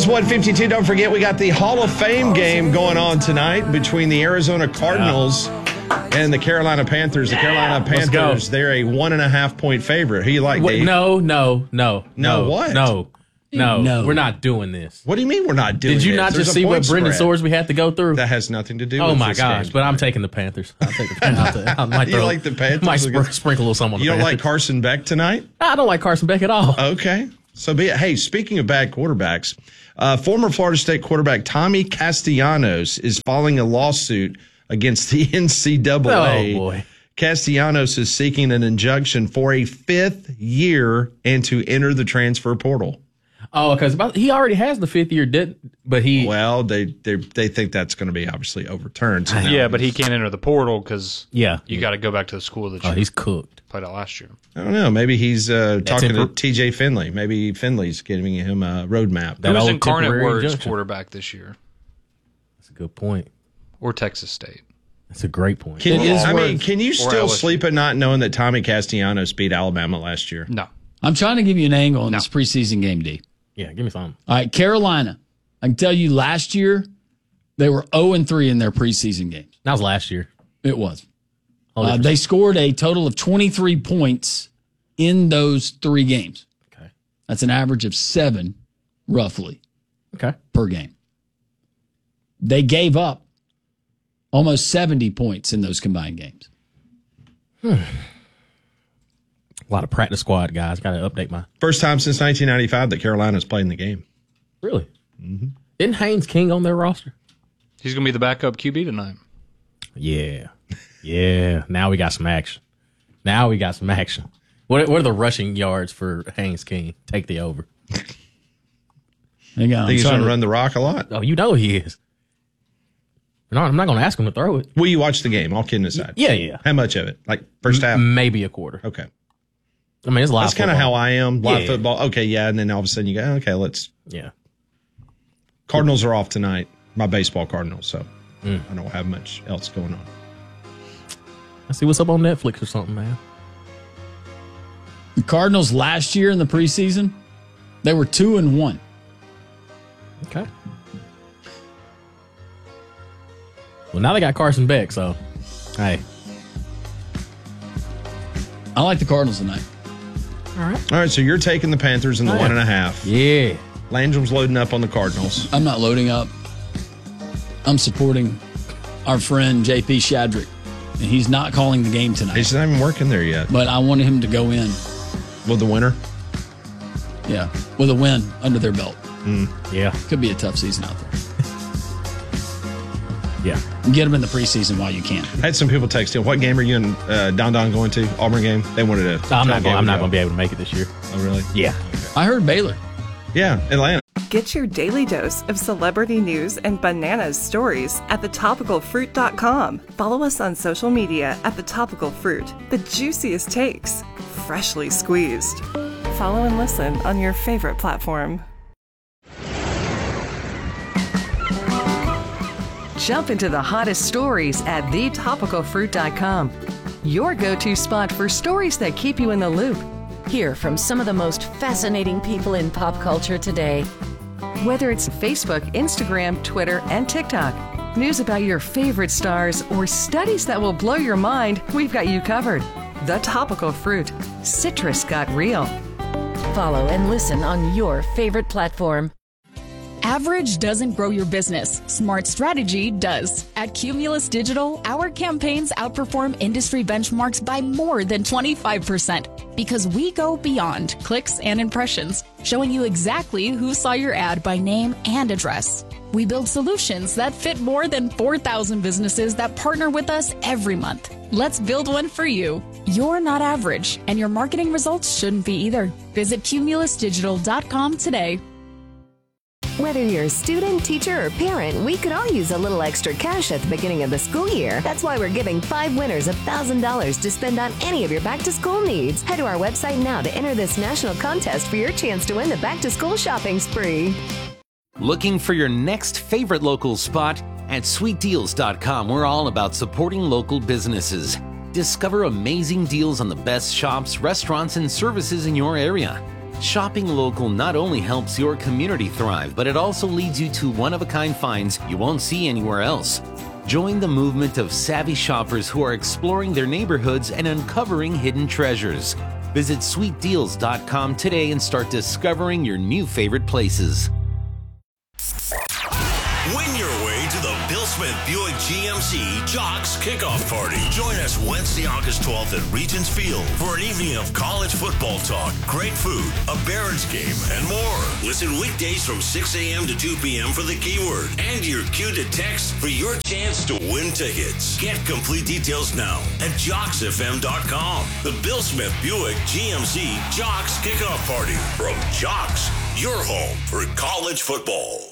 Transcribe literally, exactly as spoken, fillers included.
is one fifty-two. Don't forget, we got the Hall of Fame game going on tonight between the Arizona Cardinals yeah. and the Carolina Panthers. The Carolina Panthers, they're a one and a half point favorite. Who you like, Wait, Dave? No, no, no. No, what? No. No, no, we're not doing this. What do you mean we're not doing this? Did you not There's just see what Brendan spread. Swords we had to go through? That has nothing to do oh with my this gosh, game. but I'm taking the Panthers. I'll take the Panthers. I might You throw, like the Panthers? might spr- sprinkle a little something on You the don't like Panthers. Carson Beck tonight? I don't like Carson Beck at all. Okay. So be it. Hey, speaking of bad quarterbacks, uh, former Florida State quarterback Tommy Castellanos is filing a lawsuit against the N C double A. Oh, boy. Castellanos is seeking an injunction for a fifth year and to enter the transfer portal. Oh, because he already has the fifth year, did but he? Well, they they they think that's going to be obviously overturned. So yeah, but he can't enter the portal because yeah, you got to go back to the school that oh, you he's cooked. played at last year. I don't know. Maybe he's uh, talking impor- to T J Finley. Maybe Finley's giving him a roadmap. Who was old Incarnate temporary Word's injunction. quarterback this year? That's a good point. Or Texas State? That's a great point. Can It you, is I mean, worth- can you or still L S U. sleep at night knowing that Tommy Castellanos beat Alabama last year? No. I'm trying to give you an angle on No. this preseason game, D. Yeah, give me something. All right, Carolina. I can tell you last year, they were oh and three in their preseason games. That was last year. It was. Whole Uh, different- they scored a total of twenty-three points in those three games. okay. That's an average of seven, roughly, Okay. per game. They gave up almost seventy points in those combined games. A lot of practice squad guys. Got to update my. First time since nineteen ninety-five that Carolina's played in the game. Really? Mm-hmm. Isn't Haynes King on their roster? He's going to be the backup Q B tonight. Yeah. Yeah. Now we got some action. Now we got some action. What, what are the rushing yards for Haynes King? Take the over. Hang on, I I'm think he's trying going to to- run the rock a lot. Oh, you know he is. No, I'm not going to ask him to throw it. Will you watch the game? All kidding aside. Yeah, yeah. How much of it? Like first half? Maybe a quarter. Okay. I mean, it's a lot. That's kind of how I am. Live Yeah. football. Okay, yeah. And then all of a sudden you go, okay, let's. Yeah. Cardinals are off tonight. My baseball Cardinals. So Mm. I don't have much else going on. I see what's up on Netflix or something, man. The Cardinals last year in the preseason, they were two and one. Okay. Well, now they got Carson Beck, so hey. I like the Cardinals tonight. All right. All right, so you're taking the Panthers in the Oh, yeah. one and a half. Yeah. Landrum's loading up on the Cardinals. I'm not loading up. I'm supporting our friend J P Shadrick, and he's not calling the game tonight. He's not even working there yet. But I wanted him to go in, With the winner? yeah, with a win under their belt. Yeah. Could be a tough season out there. Yeah. Get them in the preseason while you can. I had some people text in. What game are you and uh, Don Don going to? Auburn game? They wanted to. I'm not going. I'm not going to be able to make it this year. Oh, really? Yeah. I heard Baylor. Yeah, Atlanta. Get your daily dose of celebrity news and bananas stories at the topical fruit dot com. Follow us on social media at The Topical Fruit. The juiciest takes, freshly squeezed. Follow and listen on your favorite platform. Jump into the hottest stories at the topical fruit dot com. Your go-to spot for stories that keep you in the loop. Hear from some of the most fascinating people in pop culture today. Whether it's Facebook, Instagram, Twitter, and TikTok. News about your favorite stars or studies that will blow your mind, we've got you covered. The Topical Fruit. Citrus got real. Follow and listen on your favorite platform. Average doesn't grow your business. Smart strategy does. At Cumulus Digital, our campaigns outperform industry benchmarks by more than twenty-five percent because we go beyond clicks and impressions, showing you exactly who saw your ad by name and address. We build solutions that fit more than four thousand businesses that partner with us every month. Let's build one for you. You're not average, and your marketing results shouldn't be either. Visit cumulus digital dot com today. Whether you're a student, teacher, or parent, we could all use a little extra cash at the beginning of the school year. That's why we're giving five winners one thousand dollars to spend on any of your back-to-school needs. Head to our website now to enter this national contest for your chance to win the back-to-school shopping spree. Looking for your next favorite local spot? At sweet deals dot com, we're all about supporting local businesses. Discover amazing deals on the best shops, restaurants, and services in your area. Shopping local not only helps your community thrive, but it also leads you to one-of-a-kind finds you won't see anywhere else. Join the movement of savvy shoppers who are exploring their neighborhoods and uncovering hidden treasures. Visit sweet deals dot com today and start discovering your new favorite places. Win your way to the Bill Smith Buick G M C Jocks Kickoff Party. Join us Wednesday, August twelfth at Regents Field for an evening of college football talk, great food, a Barons game, and more. Listen weekdays from six a.m. to two p.m. for the keyword and your cue to text for your chance to win tickets. Get complete details now at jocks f m dot com. The Bill Smith Buick G M C Jocks Kickoff Party from Jocks, your home for college football.